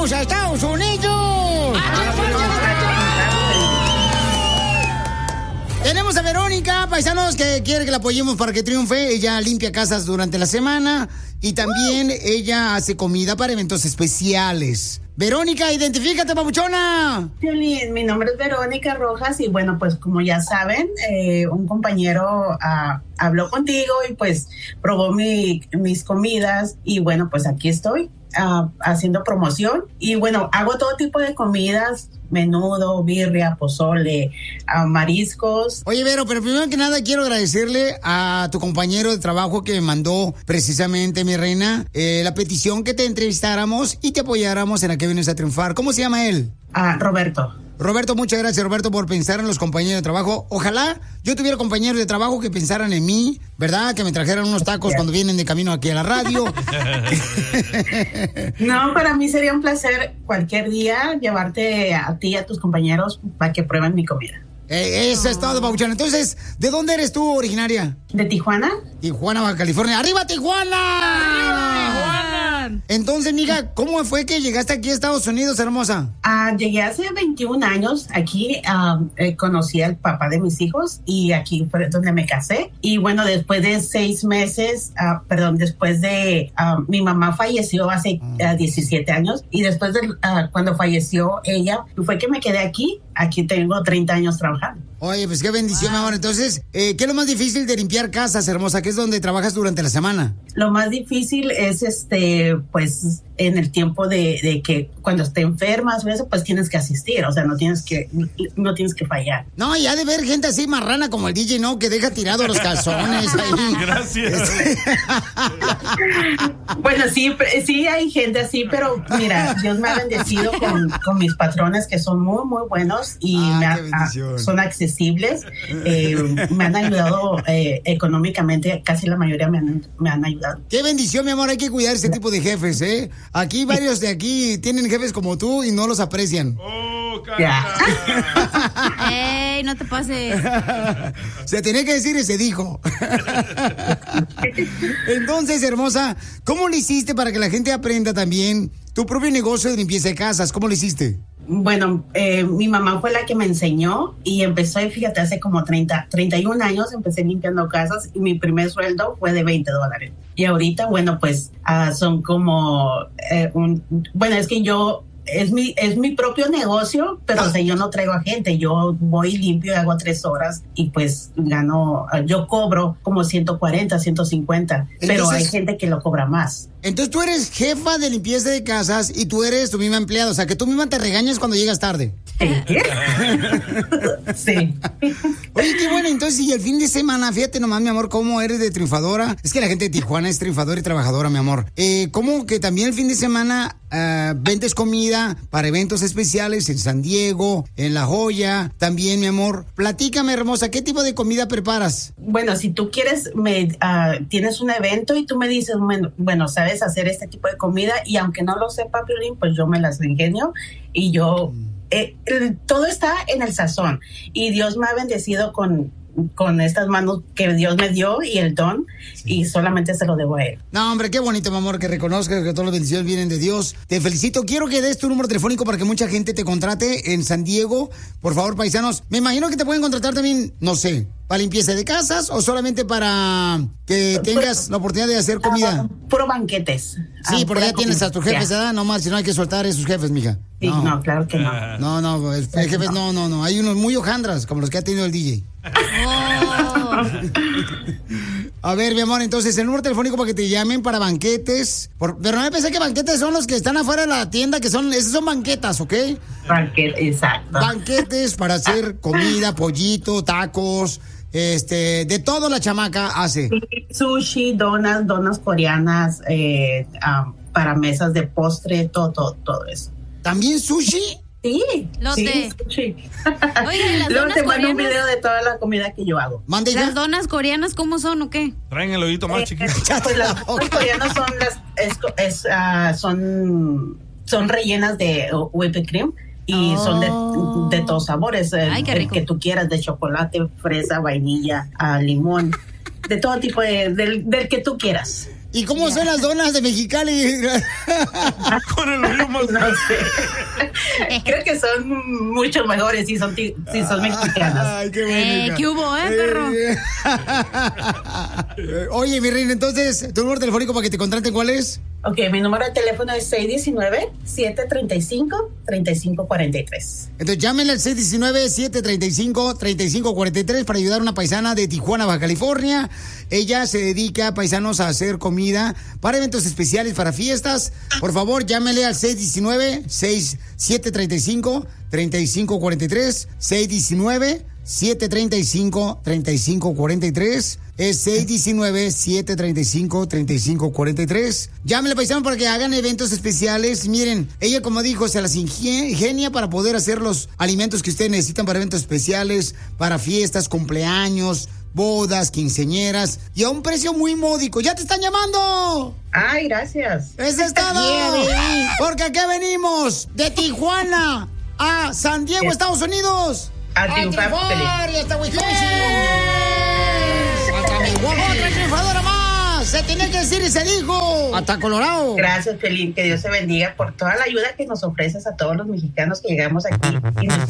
¡Vamos a Estados Unidos! Tenemos a Verónica, paisanos, que quiere que la apoyemos para que triunfe. Ella limpia casas durante la semana y también ella hace comida para eventos especiales. Verónica, identifícate, papuchona. Piolín, mi nombre es Verónica Rojas y bueno, pues como ya saben, un compañero habló contigo y pues probó mis comidas y bueno, pues aquí estoy haciendo promoción y bueno, hago todo tipo de comidas, menudo, birria, pozole, mariscos. Oye, Vero, pero primero que nada quiero agradecerle a tu compañero de trabajo que me mandó precisamente, mi reina, la petición que te entrevistáramos y te apoyáramos en la que vienes a triunfar. ¿Cómo se llama él? Roberto. Roberto, muchas gracias, Roberto, por pensar en los compañeros de trabajo. Ojalá yo tuviera compañeros de trabajo que pensaran en mí, ¿verdad? Que me trajeran unos tacos cuando vienen de camino aquí a la radio. No, para mí sería un placer cualquier día llevarte a ti y a tus compañeros para que prueben mi comida. Eso es todo, papuchón. Entonces, ¿de dónde eres tú originaria? ¿De Tijuana? Tijuana, Baja California. ¡Arriba, Tijuana! ¡Arriba, Tijuana! Entonces, mija, ¿cómo fue que llegaste aquí a Estados Unidos, hermosa? Llegué hace 21 años. Aquí conocí al papá de mis hijos y aquí fue donde me casé. Y bueno, después de 6 meses, después de mi mamá falleció hace 17 años y después de cuando falleció ella, fue que me quedé aquí. Aquí tengo 30 años trabajando. Oye, pues qué bendición, mi amor. Entonces, ¿qué es lo más difícil de limpiar casas, hermosa? ¿Qué es donde trabajas durante la semana? Lo más difícil es, pues, en el tiempo de que cuando te enfermas o eso, pues tienes que asistir. O sea, no tienes que fallar. No, ya de ver gente así marrana como el DJ, ¿no? Que deja tirados los calzones ahí. Gracias. Bueno, sí hay gente así, pero mira, Dios me ha bendecido con mis patrones que son muy, muy buenos y son accesibles. Me han ayudado económicamente, casi la mayoría me han ayudado. Qué bendición, mi amor, hay que cuidar ese tipo de jefes, ¿eh? Aquí varios de aquí tienen jefes como tú y no los aprecian. ¡Oh, ¡Ey, no te pases! Se tenía que decir y se dijo. Entonces, hermosa, ¿cómo le hiciste para que la gente aprenda también tu propio negocio de limpieza de casas? ¿Cómo le hiciste? Bueno, mi mamá fue la que me enseñó y empezó, fíjate, hace como 31 años empecé limpiando casas y mi primer sueldo fue de $20. Y ahorita, bueno, pues son como, es que yo... Es mi propio negocio, pero o sea, yo no traigo a gente, yo voy limpio y hago 3 horas y pues yo cobro como 140, 150, entonces, pero hay gente que lo cobra más. Entonces tú eres jefa de limpieza de casas y tú eres tu misma empleada, o sea que tú misma te regañas cuando llegas tarde. Sí. Oye, qué bueno, entonces y el fin de semana, fíjate nomás, mi amor, cómo eres de triunfadora. Es que la gente de Tijuana es triunfadora y trabajadora, mi amor. ¿Cómo que también el fin de semana vendes comida para eventos especiales en San Diego, en La Joya, también, mi amor? Platícame, hermosa, ¿qué tipo de comida preparas? Bueno, si tú quieres, tienes un evento y tú me dices, bueno, sabes hacer este tipo de comida y aunque no lo sepa, Piolín, pues yo me las ingenio y yo... todo está en el sazón y Dios me ha bendecido con estas manos que Dios me dio y el don, y solamente se lo debo a él. No, hombre, qué bonito, mi amor, que reconozcas que todas las bendiciones vienen de Dios. Te felicito. Quiero que des tu número telefónico para que mucha gente te contrate en San Diego. Por favor, paisanos. Me imagino que te pueden contratar también, no sé, para limpieza de casas o solamente para que tengas la oportunidad de hacer comida. Puro banquetes. Sí, porque ya tienes a tus jefes, ¿verdad? No más, si no hay que soltar a esos jefes, mija. Sí, no, claro que no. No, jefes, no. Hay unos muy hojandras, como los que ha tenido el DJ. Oh. A ver, mi amor, entonces el número telefónico para que te llamen para banquetes. Pero no me pensé que banquetes son los que están afuera de la tienda, esas son banquetas, ¿ok? Exacto. Banquetes para hacer comida, pollito, tacos, de todo la chamaca hace. Sushi, donas coreanas, para mesas de postre, todo eso. ¿También sushi? Sí, sushi. Oye, luego te mando un video de toda la comida que yo hago. ¿Las donas coreanas cómo son o qué? Traen el oído más chiquito. Pues las donas coreanas son rellenas de whipped cream y son de todos sabores. Ay, qué rico. El que tú quieras, de chocolate, fresa, vainilla, limón, de todo tipo, del que tú quieras. ¿Y cómo son las donas de Mexicali? Con el hoyo más No sé. Creo que son mucho mejores si son mexicanas. Ay, qué bueno. ¿Qué hubo, perro? Oye, mi reina, entonces, ¿tu número telefónico para que te contraten cuál es? Ok, mi número de teléfono es 619-735-3543. Entonces, llámenle al 619-735-3543 para ayudar a una paisana de Tijuana, Baja California. Ella se dedica, paisanos, a hacer comida para eventos especiales, para fiestas. Por favor, llámenle al 619-735-3543. 619-735-3543. Es 619-735-3543. Llámenle, paisano, para que hagan eventos especiales. Miren, ella, como dijo, se las ingenia para poder hacer los alimentos que ustedes necesitan para eventos especiales, para fiestas, cumpleaños, bodas, quinceañeras, y a un precio muy módico. ¡Ya te están llamando! Ay, gracias. ¡Eso es todo! Porque aquí venimos de Tijuana a San Diego, Estados Unidos. A triunfar, y hasta Wisconsin. ¡Otra triunfadora más! Se tenía que decir y se dijo. Hasta Colorado. Gracias, Pelín. Que Dios te bendiga por toda la ayuda que nos ofreces a todos los mexicanos que llegamos aquí y nos